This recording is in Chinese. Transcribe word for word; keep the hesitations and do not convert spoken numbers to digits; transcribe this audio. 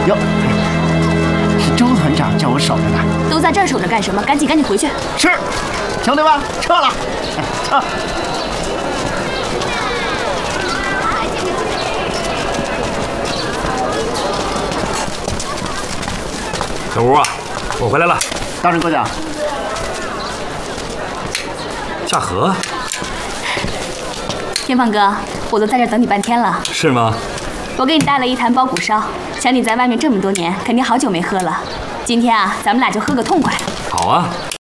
哟，是周团长叫我守着呢。 都在这儿守着干什么？赶紧赶紧回去。 是，兄弟们，撤了，撤。 小吴啊，我回来了。 大人过奖。 夏荷， 天放哥，我都在这等你半天了。 是吗？ 我给你带了一坛包谷烧，想你在外面这么多年，肯定好久没喝了。今天啊，咱们俩就喝个痛快。 好啊。